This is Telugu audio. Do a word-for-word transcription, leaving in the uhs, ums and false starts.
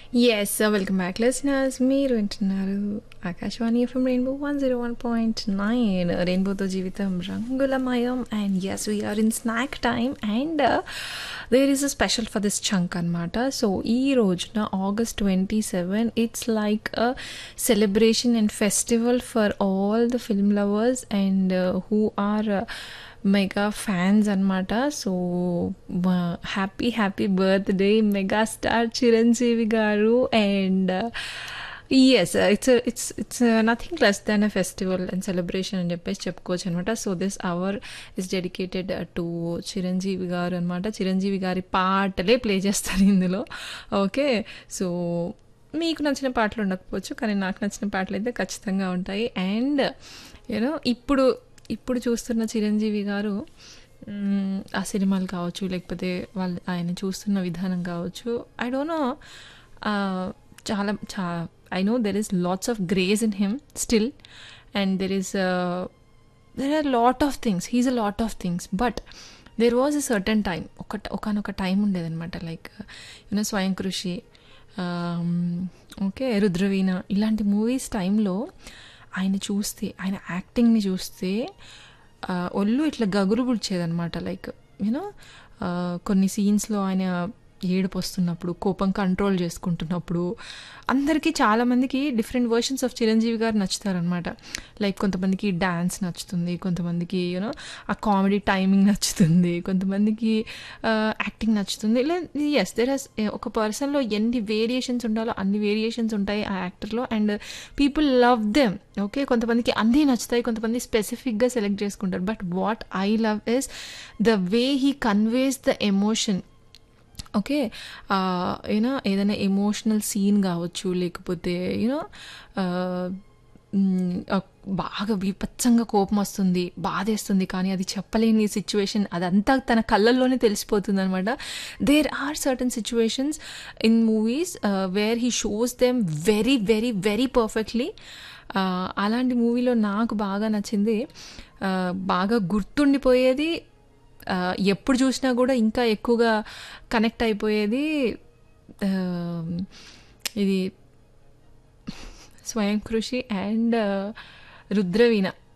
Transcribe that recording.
Yes, uh, welcome back, listeners. మీరు వింటున్నారు Akashvani FM rainbow one zero one point nine రెయిన్బోతో జీవితం రంగులమయం. And yes we are in snack time and there is a special for this chunk అనమాట. సో ఈ రోజున August twenty seven it's like a celebration and festival for all the film lovers and who are mega fans అనమాట. So happy happy birthday megastar Chiranjeevi గారు. And yes it's it's it's nothing less than a festival and celebration అని చెప్పేసి చెప్పుకోవచ్చు అనమాట. So this hour is dedicated to Chiranjeevi గారు అనమాట. చిరంజీవి గారి పాటలే ప్లే చేస్తారు ఇందులో. ఓకే, సో మీకు నచ్చిన పాటలు ఉండకపోవచ్చు, కానీ నాకు నచ్చిన పాటలు అయితే ఖచ్చితంగా ఉంటాయి. అండ్ యూనో ఇప్పుడు ఇప్పుడు చూస్తున్న చిరంజీవి గారు మ్, ఆ సినిమాలు కావచ్చు, లేకపోతే వాళ్ళు ఆయన చూస్తున్న విధానం కావచ్చు, ఐ డోంట్ నో, చాలా చా I know there is lots of grace in him still. And there is there are lot of things, he's a lot of things. But there was a certain time, ఒక ఒకనొక టైం ఉండేదన్నమాట. లైక్ యూనో స్వయం కృషి, ఓకే, రుద్రవీణ, ఇలాంటి మూవీస్ టైంలో ఆయన చూస్తే, ఆయన యాక్టింగ్ని చూస్తే ఆ, ఒళ్ళు ఇట్లా గగురు పుడిచేదనమాట. లైక్ యూనో కొన్ని సీన్స్లో ఆయన ఏడుపు వస్తున్నప్పుడు, కోపం కంట్రోల్ చేసుకుంటున్నప్పుడు, అందరికీ చాలామందికి డిఫరెంట్ వర్షన్స్ ఆఫ్ చిరంజీవి గారు నచ్చుతారనమాట. లైక్ కొంతమందికి డ్యాన్స్ నచ్చుతుంది, కొంతమందికి యూనో ఆ కామెడీ టైమింగ్ నచ్చుతుంది, కొంతమందికి యాక్టింగ్ నచ్చుతుంది. ఎస్ దెర్ హస్ ఒక పర్సన్లో ఎన్ని వేరియేషన్స్ ఉండాలో అన్ని వేరియేషన్స్ ఉంటాయి ఆ యాక్టర్లో. And people love them. Okay, కొంతమందికి అన్నీ నచ్చుతాయి, కొంతమంది స్పెసిఫిక్గా సెలెక్ట్ చేసుకుంటారు. But what I love is the way he conveys the emotion. Okay, you know ఏదైనా ఎమోషనల్ సీన్ కావచ్చు, లేకపోతే యూనో బాగా విపచ్చంగా కోపం వస్తుంది, బాధేస్తుంది, కానీ అది చెప్పలేని సిచ్యువేషన్, అదంతా తన కళ్ళల్లోనే తెలిసిపోతుంది అనమాట. There are certain situations in movies where he shows them very very very perfectly. అలాంటి మూవీలో నాకు బాగా నచ్చింది, ఆ, బాగా గుర్తుండిపోయేది, ఆ, ఎప్పుడు చూసినా కూడా ఇంకా ఎక్కువగా కనెక్ట్ అయిపోయేది, ఆ, ఇది స్వయం కృషి అండ్ రుద్రవీణ.